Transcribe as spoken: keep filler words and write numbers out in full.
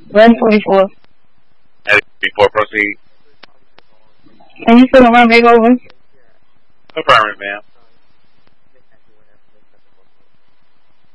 eleven forty-four. Before proceed. And you still want to make over? Affirmative, ma'am.